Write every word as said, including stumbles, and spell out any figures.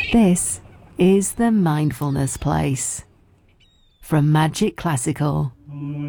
This is the Mindfulness Place from Magic Classical.